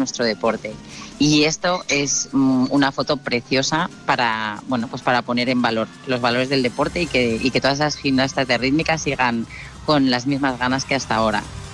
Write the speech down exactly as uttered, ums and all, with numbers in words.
nuestro deporte. Y esto es um, una foto preciosa para, bueno, pues para poner en valor los valores del deporte y que, y que todas las gimnastas de rítmica sigan con las mismas ganas que hasta ahora.